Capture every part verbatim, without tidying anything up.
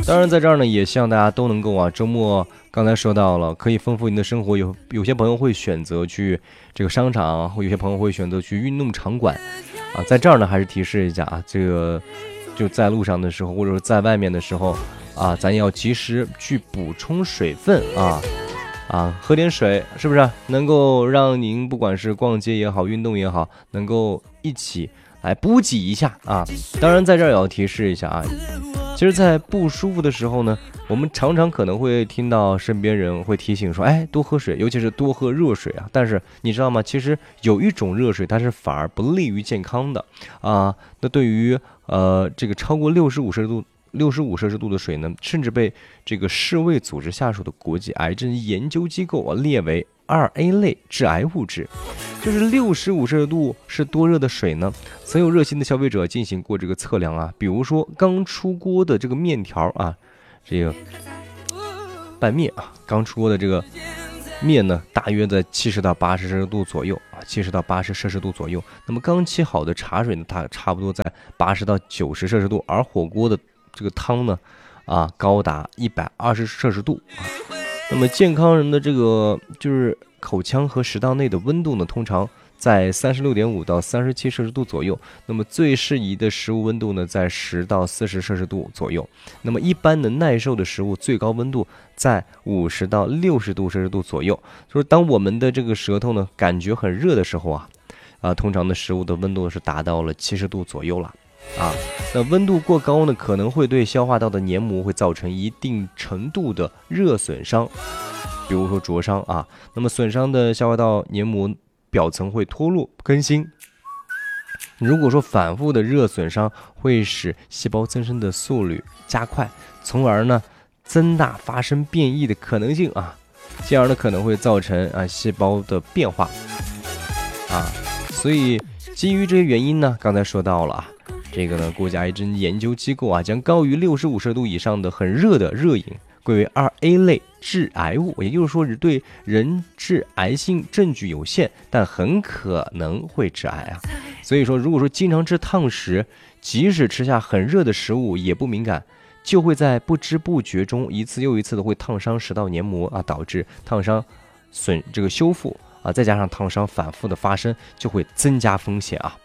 当然，在这儿呢，也希望大家都能够啊，周末刚才说到了，可以丰富你的生活。有有些朋友会选择去这个商场，或有些朋友会选择去运动场馆啊。在这儿呢，还是提示一下啊，这个就在路上的时候，或者说在外面的时候啊，咱也要及时去补充水分啊啊，喝点水，是不是能够让您不管是逛街也好，运动也好，能够一起来补给一下啊。当然，在这儿也要提示一下啊。其实，在不舒服的时候呢，我们常常可能会听到身边人会提醒说：“哎，多喝水，尤其是多喝热水啊。”但是你知道吗？其实有一种热水，它是反而不利于健康的啊。那对于呃这个超过六十五摄氏度、六十五摄氏度的水呢，甚至被这个世卫组织下属的国际癌症研究机构啊列为二 A 类致癌物质。就是六十五摄氏度是多热的水呢？曾有热心的消费者进行过这个测量啊，比如说刚出锅的这个面条啊，这个拌面啊，刚出锅的这个面呢，大约在七十到八十摄氏度左右啊，七十到八十摄氏度左右。那么刚沏好的茶水呢，它差不多在八十到九十摄氏度，而火锅的这个汤呢，啊，高达一百二十摄氏度啊。那么健康人的这个就是口腔和食道内的温度呢，通常在三十六点五到三十七摄氏度左右。那么最适宜的食物温度呢，在十到四十摄氏度左右。那么一般的耐受的食物最高温度在五十到六十度摄氏度左右。就是当我们的这个舌头呢感觉很热的时候啊，啊，通常的食物的温度是达到了七十度左右了。啊，那温度过高呢，可能会对消化道的黏膜会造成一定程度的热损伤，比如说灼伤啊。那么损伤的消化道黏膜表层会脱落更新。如果说反复的热损伤会使细胞增生的速率加快，从而呢增大发生变异的可能性啊，进而呢可能会造成啊细胞的变化啊。所以基于这些原因呢，刚才说到了啊。这个呢，国家癌症研究机构啊，将高于六十五摄氏度以上的很热的热饮归为二 A 类致癌物，也就是说，对人致癌性证据有限，但很可能会致癌啊。所以说，如果说经常吃烫食，即使吃下很热的食物也不敏感，就会在不知不觉中一次又一次的会烫伤食道黏膜啊，导致烫伤损这个修复啊，再加上烫伤反复的发生，就会增加风险啊。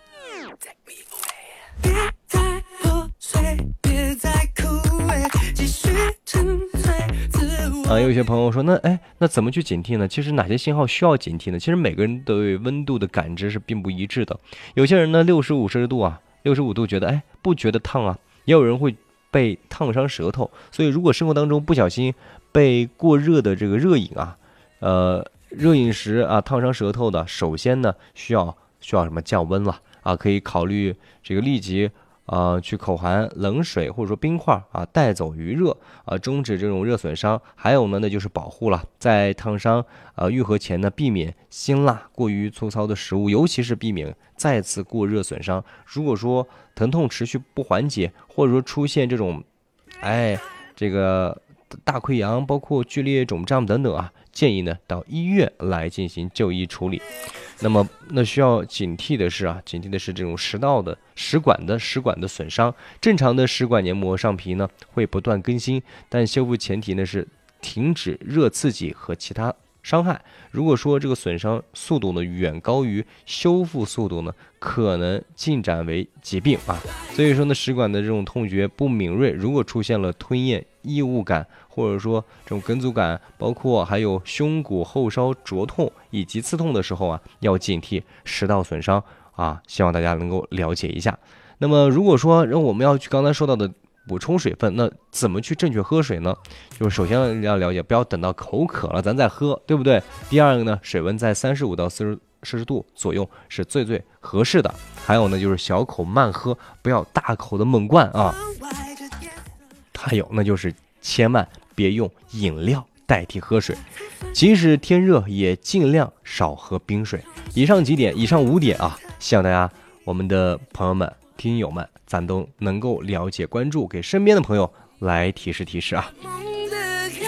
啊，有些朋友说，那哎，那怎么去警惕呢？其实哪些信号需要警惕呢？其实每个人对温度的感知是并不一致的。有些人呢，六十五摄氏度啊，六十五度觉得哎不觉得烫啊，也有人会被烫伤舌头。所以如果生活当中不小心被过热的这个热饮啊，呃，热饮时啊烫伤舌头的，首先呢需要需要什么降温了啊，可以考虑这个立即。呃，去口含冷水或者说冰块啊，带走余热啊，终止这种热损伤。还有呢，那就是保护了，在烫伤呃愈合前呢，避免辛辣、过于粗糙的食物，尤其是避免再次过热损伤。如果说疼痛持续不缓解，或者说出现这种，哎，这个大溃疡，包括剧烈肿胀等等啊，建议呢到医院来进行就医处理。那么，那需要警惕的是啊，警惕的是这种食道的食管的食管的损伤。正常的食管黏膜上皮呢会不断更新，但修复前提呢是停止热刺激和其他伤害。如果说这个损伤速度呢远高于修复速度呢，可能进展为疾病啊。所以说呢，食管的这种痛觉不敏锐，如果出现了吞咽、异物感，或者说这种梗阻感，包括还有胸骨后稍灼痛以及刺痛的时候啊，要警惕食道损伤啊。希望大家能够了解一下。那么如果说让我们要去刚才说到的补充水分，那怎么去正确喝水呢？就是首先要了解，不要等到口渴了咱再喝，对不对？第二个呢，水温在三十五到四十摄氏度左右是最最合适的。还有呢，就是小口慢喝，不要大口的猛灌啊。还有那就是千万别用饮料代替喝水，即使天热也尽量少喝冰水。以上几点，以上五点啊，希望大家我们的朋友们、听友们，咱都能够了解、关注，给身边的朋友来提示提示啊。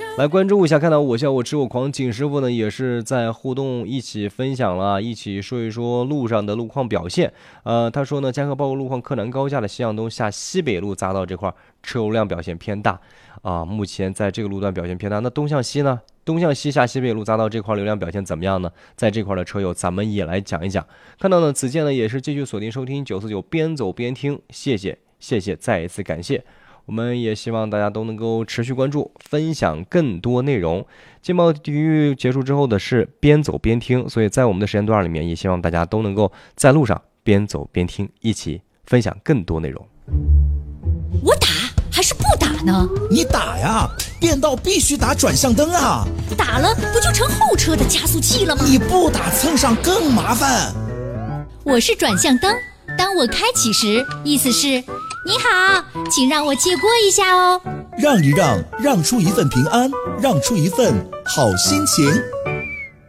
来关注一下，看到我笑我吃我狂，景师傅呢也是在互动一起分享了，一起说一说路上的路况表现。呃，他说呢，江河报告路况，柯南高架的西向东下西北路匝道这块车流量表现偏大啊，目前在这个路段表现偏大。那东向西呢？东向西下西北路匝道这块流量表现怎么样呢？在这块的车友，咱们也来讲一讲。看到呢，子健呢也是继续锁定收听九四九，边走边听，谢谢谢谢，再一次感谢。我们也希望大家都能够持续关注，分享更多内容。劲爆体育结束之后的是边走边听，所以在我们的时间段里面，也希望大家都能够在路上边走边听，一起分享更多内容。 我打还是不打呢？ 你打呀，变道必须打转向灯啊！ 打了不就成后车的加速器了吗？ 你不打蹭上更麻烦。 我是转向灯，当我开启时，意思是你好，请让我借过一下哦。 让一让，让出一份平安，让出一份好心情。